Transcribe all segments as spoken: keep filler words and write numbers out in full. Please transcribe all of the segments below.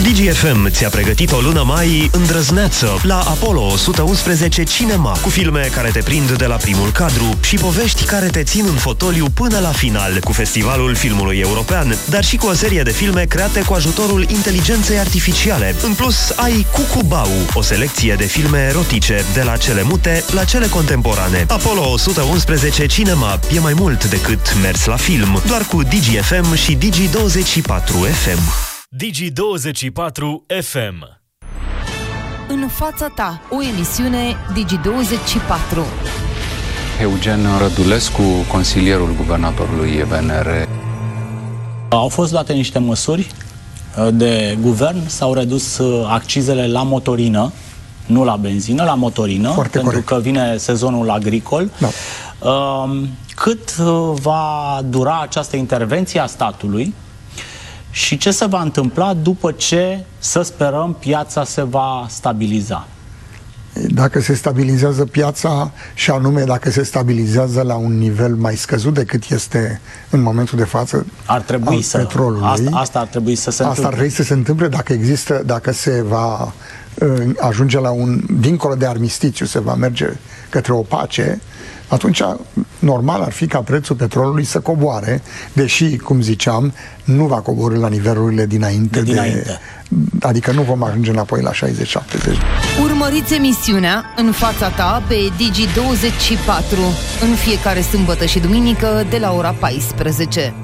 Digi F M ți-a pregătit o lună mai îndrăzneață la Apollo o sută unsprezece Cinema, cu filme care te prind de la primul cadru și povești care te țin în fotoliu până la final, cu Festivalul Filmului European, dar și cu o serie de filme create cu ajutorul inteligenței artificiale. În plus, ai Cucubau, o selecție de filme erotice, de la cele mute la cele contemporane. Apollo o sută unsprezece Cinema e mai mult decât mers la film, doar cu Digi F M și Digi douăzeci și patru F M. Digi douăzeci și patru F M. În fața ta, o emisiune Digi douăzeci și patru. Eugen Rădulescu, consilierul guvernatorului V N R. Au fost luate niște măsuri de guvern, s-au redus accizele la motorină, nu la benzină, la motorină, Foarte pentru corect. că vine sezonul agricol. Da. Cât va dura această intervenție a statului și ce se va întâmpla după ce, să sperăm, piața se va stabiliza? Dacă se stabilizează piața, și anume dacă se stabilizează la un nivel mai scăzut decât este în momentul de față ar trebui al să, petrolului, asta, asta ar trebui să se asta întâmple. ar trebui să se întâmple dacă există, dacă se va uh, ajunge la un, dincolo de armistițiu, se va merge către o pace, atunci normal ar fi ca prețul petrolului să coboare, deși, cum ziceam, nu va coborî la nivelurile dinainte, de dinainte. De, adică nu vom ajunge înapoi la șaizeci șaptezeci. Urmăriți emisiunea În fața ta pe Digi douăzeci și patru în fiecare sâmbătă și duminică de la ora paisprezece.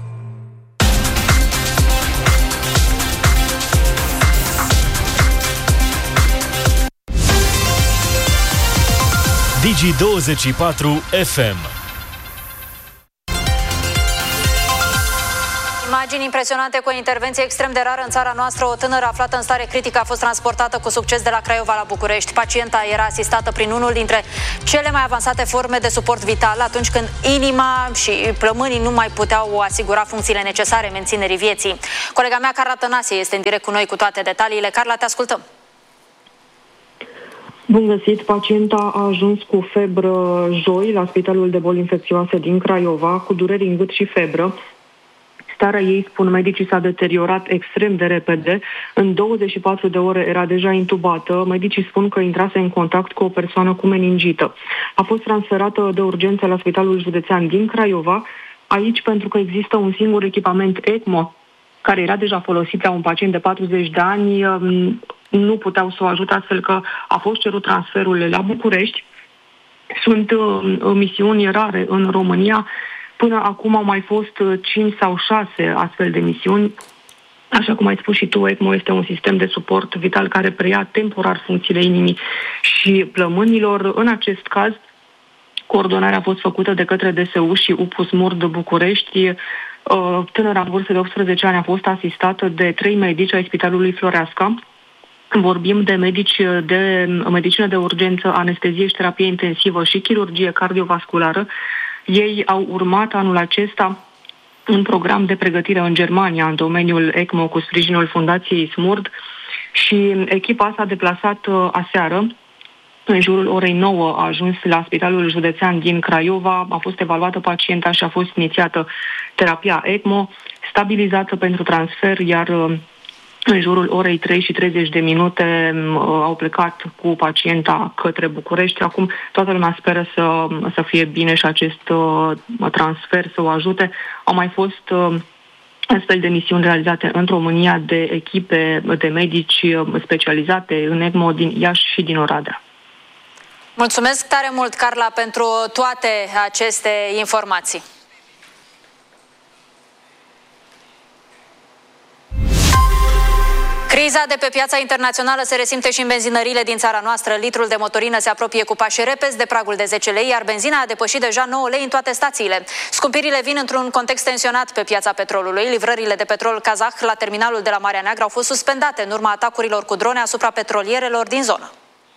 Digi douăzeci și patru F M. Imagini impresionante cu o intervenție extrem de rară în țara noastră. O tânără aflată în stare critică a fost transportată cu succes de la Craiova la București. Pacienta era asistată prin unul dintre cele mai avansate forme de suport vital atunci când inima și plămânii nu mai puteau asigura funcțiile necesare menținerii vieții. Colega mea, Carla Tănase, este în direct cu noi cu toate detaliile. Carla, te ascultăm. Bun găsit! Pacienta a ajuns cu febră joi la Spitalul de Boli Infecțioase din Craiova, cu dureri în gât și febră. Starea ei, spun medicii, s-a deteriorat extrem de repede. În douăzeci și patru de ore era deja intubată. Medicii spun că intrase în contact cu o persoană cu meningită. A fost transferată de urgență la Spitalul Județean din Craiova, aici pentru că există un singur echipament ECMO care era deja folosit la un pacient de patruzeci de ani. Nu puteau să o ajute, astfel că a fost cerut transferul la București. Sunt uh, misiuni rare în România. Până acum au mai fost cinci sau șase astfel de misiuni. Așa cum ai spus și tu, ECMO este un sistem de suport vital care preia temporar funcțiile inimii și plămânilor. În acest caz, coordonarea a fost făcută de către D S U și U P U S Murd București. Tânăra în vârstă de optsprezece ani a fost asistată de trei medici ai Spitalului Floreasca. Vorbim de medici de medicină de urgență, anestezie și terapie intensivă și chirurgie cardiovasculară. Ei au urmat anul acesta un program de pregătire în Germania, în domeniul ECMO, cu sprijinul Fundației Smurd, și echipa s-a deplasat uh, aseară. În jurul orei nouă a ajuns la Spitalul Județean din Craiova, a fost evaluată pacienta și a fost inițiată terapia ECMO, stabilizată pentru transfer, iar uh, în jurul orei trei și treizeci de minute uh, au plecat cu pacienta către București. Acum toată lumea speră să, să fie bine și acest uh, transfer să o ajute. Au mai fost uh, astfel de misiuni realizate în România de echipe de medici uh, specializate în ECMO din Iași și din Oradea. Mulțumesc tare mult, Carla, pentru toate aceste informații. Criza de pe piața internațională se resimte și în benzinăriile din țara noastră. Litrul de motorină se apropie cu pași repezi de pragul de zece lei, iar benzina a depășit deja nouă lei în toate stațiile. Scumpirile vin într-un context tensionat pe piața petrolului. Livrările de petrol kazah la terminalul de la Marea Neagră au fost suspendate în urma atacurilor cu drone asupra petrolierelor din zonă.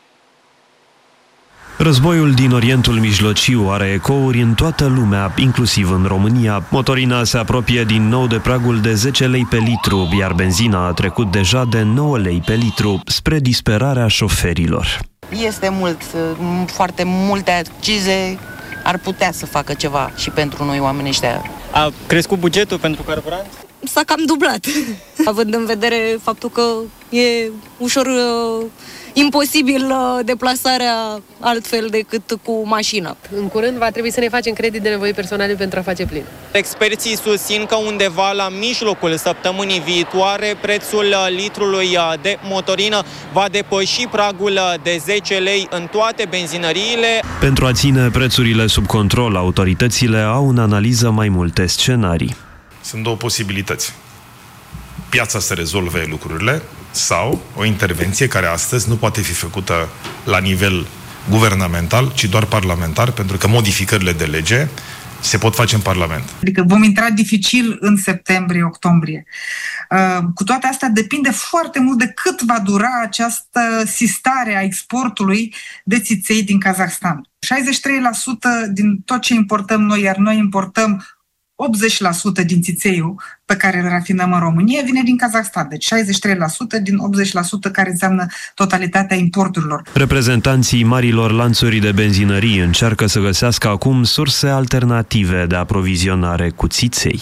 Războiul din Orientul Mijlociu are ecouri în toată lumea, inclusiv în România. Motorina se apropie din nou de pragul de zece lei pe litru, iar benzina a trecut deja de nouă lei pe litru, spre disperarea șoferilor. Este mult, foarte multe accize, ar putea să facă ceva și pentru noi oamenii ăștia. A crescut bugetul pentru carburant? s-a cam dublat, având în vedere faptul că e ușor uh, imposibil uh, deplasarea altfel decât cu mașina. În curând va trebui să ne facem credit de nevoi personale pentru a face plin. Experții susțin că undeva la mijlocul săptămânii viitoare prețul litrului de motorină va depăși pragul de zece lei în toate benzinăriile. Pentru a ține prețurile sub control, autoritățile au în analiză mai multe scenarii. Sunt două posibilități. Piața să rezolve lucrurile sau o intervenție care astăzi nu poate fi făcută la nivel guvernamental, ci doar parlamentar, pentru că modificările de lege se pot face în Parlament. Adică vom intra dificil în septembrie-octombrie. Cu toate astea depinde foarte mult de cât va dura această sistare a exportului de țiței din Kazahstan. șaizeci și trei la sută din tot ce importăm noi, iar noi importăm optzeci la sută din țițeiul pe care îl rafinăm în România vine din Kazahstan, deci șaizeci și trei la sută din optzeci la sută care înseamnă totalitatea importurilor. Reprezentanții marilor lanțuri de benzinării încearcă să găsească acum surse alternative de aprovizionare cu țiței.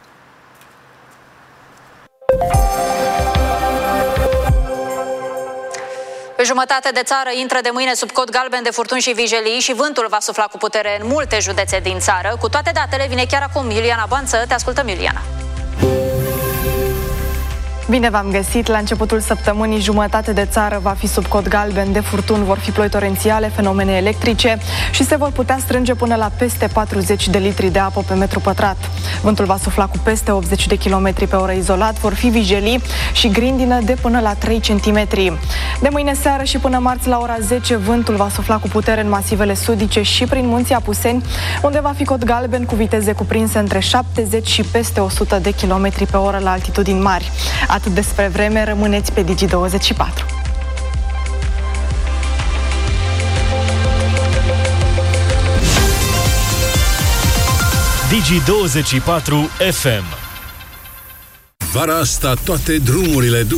Jumătate de țară intră de mâine sub cod galben de furtuni și vijelii și vântul va sufla cu putere în multe județe din țară. Cu toate datele vine chiar acum Iuliana Banță. Te ascultăm, Iuliana. Bine v-am găsit! La începutul săptămânii, jumătate de țară va fi sub cod galben de furtuni, vor fi ploi torențiale, fenomene electrice și se vor putea strânge până la peste patruzeci de litri de apă pe metru pătrat. Vântul va sufla cu peste optzeci de kilometri pe oră izolat, vor fi vijelii și grindină de până la trei centimetri. De mâine seară și până marți la ora zece, vântul va sufla cu putere în masivele sudice și prin munții Apuseni, unde va fi cod galben cu viteze cuprinse între șaptezeci și peste o sută de kilometri pe oră la altitudini mari. Atât despre vreme, rămâneți pe Digi douăzeci și patru. Digi douăzeci și patru F M. Vara asta toate drumurile duc